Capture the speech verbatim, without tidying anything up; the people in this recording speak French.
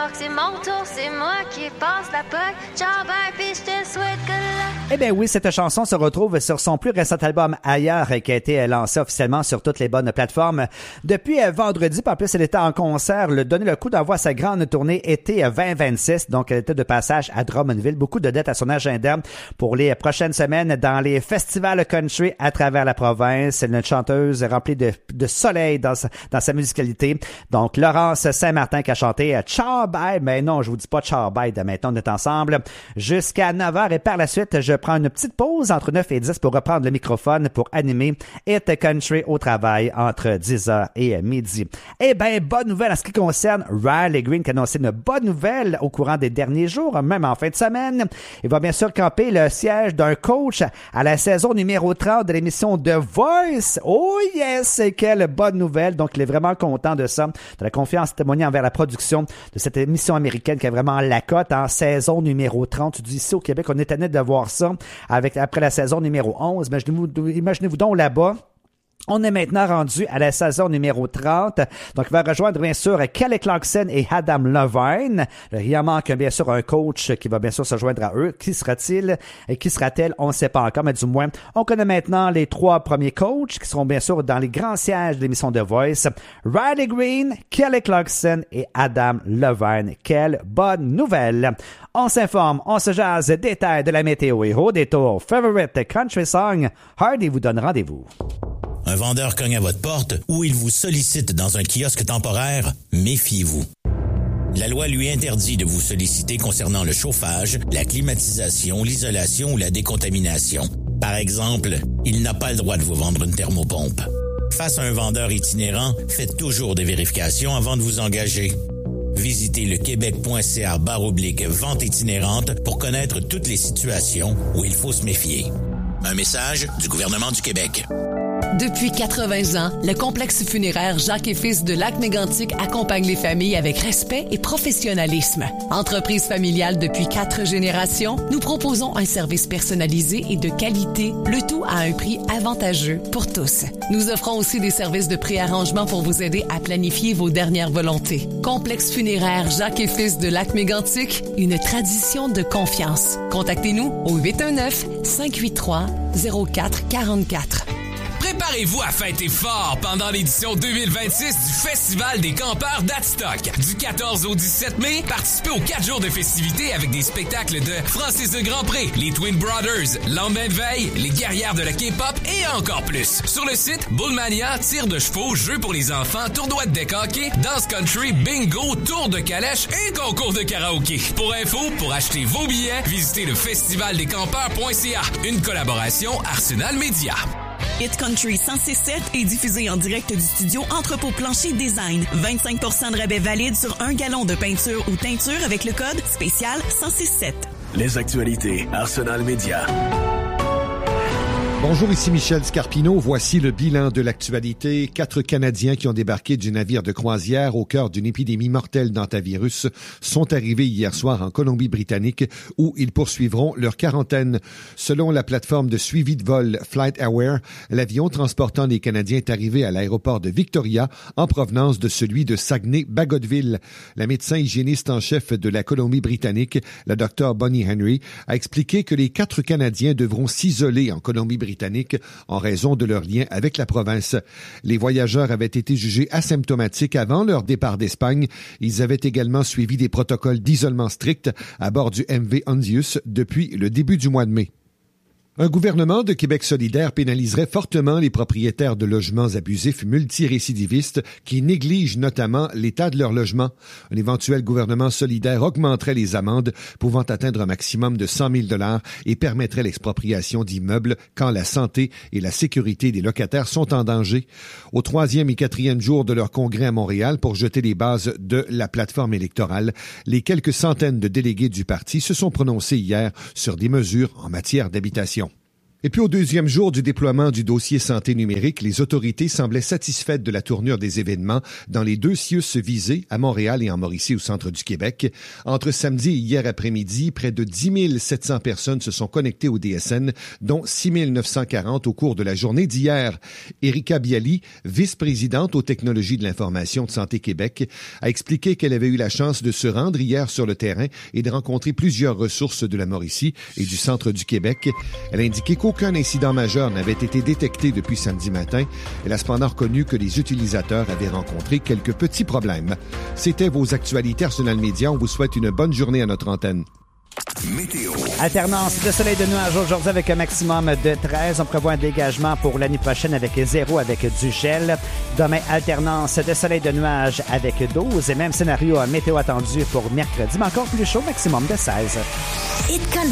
talk, c'est mon tour, c'est moi qui passe la puck. Ciao, bye, pis je te souhaite que la... Eh bien oui, cette chanson se retrouve sur son plus récent album Ailleurs, qui a été lancé officiellement sur toutes les bonnes plateformes depuis vendredi. En plus, elle était en concert, le donner le coup d'envoi à sa grande tournée été vingt vingt-six. Donc, elle était de passage à Drummondville. Beaucoup de dettes à son agenda pour les prochaines semaines dans les festivals country à travers la province. Elle est une chanteuse remplie de, de soleil dans sa, dans sa musicalité. Donc, Laurence Saint-Martin qui a chanté Ciao bye. Mais non, je vous dis pas ciao bye de maintenant, on est ensemble jusqu'à neuf heures. Et par la suite, je prends une petite pause entre neuf et dix pour reprendre le microphone pour animer Hit Country au travail entre dix heures et midi. Eh ben, bonne nouvelle en ce qui concerne Riley Green qui a annoncé une bonne nouvelle au courant des derniers jours, même en fin de semaine. Il va bien sûr camper le siège d'un coach à la saison numéro trente de l'émission The Voice. Oh yes! Quelle bonne nouvelle! Donc, il est vraiment content de ça, de la confiance témoignée envers la production de cette émission américaine qui a vraiment la cote en saison numéro trente. Tu dis ici au Québec, on est tanné de voir ça avec après la saison numéro onze. Imaginez-vous, imaginez-vous donc là-bas. On est maintenant rendu à la saison numéro trente. Donc, il va rejoindre, bien sûr, Kelly Clarkson et Adam Levine. Il y en manque, bien sûr, un coach qui va, bien sûr, se joindre à eux. Qui sera-t-il et qui sera-t-elle? On ne sait pas encore, mais du moins, on connaît maintenant les trois premiers coachs qui seront, bien sûr, dans les grands sièges de l'émission The Voice. Riley Green, Kelly Clarkson et Adam Levine. Quelle bonne nouvelle! On s'informe, on se jase, détails de la météo et au détour. Favorite Country Song, Hardy vous donne rendez-vous. Un vendeur cogne à votre porte ou il vous sollicite dans un kiosque temporaire, méfiez-vous. La loi lui interdit de vous solliciter concernant le chauffage, la climatisation, l'isolation ou la décontamination. Par exemple, il n'a pas le droit de vous vendre une thermopompe. Face à un vendeur itinérant, faites toujours des vérifications avant de vous engager. Visitez le québec.ca barre oblique vente itinérante pour connaître toutes les situations où il faut se méfier. Un message du gouvernement du Québec. Depuis quatre-vingts ans, le complexe funéraire Jacques et Fils de Lac-Mégantic accompagne les familles avec respect et professionnalisme. Entreprise familiale depuis quatre générations, nous proposons un service personnalisé et de qualité, le tout à un prix avantageux pour tous. Nous offrons aussi des services de préarrangement pour vous aider à planifier vos dernières volontés. Complexe funéraire Jacques et Fils de Lac-Mégantic, une tradition de confiance. Contactez-nous au huit un neuf, cinq huit trois, zéro quatre quatre quatre. Préparez-vous à fêter fort pendant l'édition deux mille vingt-six du Festival des campeurs d'Adstock. Du quatorze au dix-sept mai, participez aux quatre jours de festivités avec des spectacles de Francis de Grandpré, les Twin Brothers, Lendemain de veille, les guerrières de la K-pop et encore plus. Sur le site, Bullmania, tir de chevaux, jeux pour les enfants, tournoi de deck hockey, dance country, bingo, tour de calèche et concours de karaoké. Pour info, pour acheter vos billets, visitez le festival des campeurs point c a. Une collaboration Arsenal Media. Hit Country cent six sept est diffusé en direct du studio Entrepôt Plancher Design. vingt-cinq pour cent de rabais valide sur un gallon de peinture ou teinture avec le code spécial cent six sept. Les actualités Arsenal Media. Bonjour, ici Michel Scarpino. Voici le bilan de l'actualité. Quatre Canadiens qui ont débarqué du navire de croisière au cœur d'une épidémie mortelle d'hantavirus sont arrivés hier soir en Colombie-Britannique où ils poursuivront leur quarantaine. Selon la plateforme de suivi de vol FlightAware, l'avion transportant les Canadiens est arrivé à l'aéroport de Victoria en provenance de celui de Saguenay-Bagotville. La médecin hygiéniste en chef de la Colombie-Britannique, la docteure Bonnie Henry, a expliqué que les quatre Canadiens devront s'isoler en Colombie-Britannique en raison de leur lien avec la province. Les voyageurs avaient été jugés asymptomatiques avant leur départ d'Espagne. Ils avaient également suivi des protocoles d'isolement stricts à bord du M V Hondius depuis le début du mois de mai. Un gouvernement de Québec solidaire pénaliserait fortement les propriétaires de logements abusifs multirécidivistes qui négligent notamment l'état de leur logement. Un éventuel gouvernement solidaire augmenterait les amendes pouvant atteindre un maximum de cent mille dollars et permettrait l'expropriation d'immeubles quand la santé et la sécurité des locataires sont en danger. Au troisième et quatrième jour de leur congrès à Montréal pour jeter les bases de la plateforme électorale, les quelques centaines de délégués du parti se sont prononcés hier sur des mesures en matière d'habitation. Et puis au deuxième jour du déploiement du dossier santé numérique, les autorités semblaient satisfaites de la tournure des événements dans les deux C I U S visés, à Montréal et en Mauricie au centre du Québec. Entre samedi et hier après-midi, près de dix mille sept cents personnes se sont connectées au D S N, dont six mille neuf cent quarante au cours de la journée d'hier. Erika Bialy, vice-présidente aux technologies de l'information de Santé Québec, a expliqué qu'elle avait eu la chance de se rendre hier sur le terrain et de rencontrer plusieurs ressources de la Mauricie et du centre du Québec. Elle a indiqué qu'aucun incident majeur n'avait été détecté depuis samedi matin. Elle a cependant reconnu que les utilisateurs avaient rencontré quelques petits problèmes. C'était vos actualités Arsenal Média. On vous souhaite une bonne journée à notre antenne. Météo. Alternance de soleil et de nuages aujourd'hui avec un maximum de treize. On prévoit un dégagement pour l'année prochaine avec zéro avec du gel. Demain, alternance de soleil et de nuages avec douze. Et même scénario météo attendu pour mercredi, mais encore plus chaud, maximum de seize.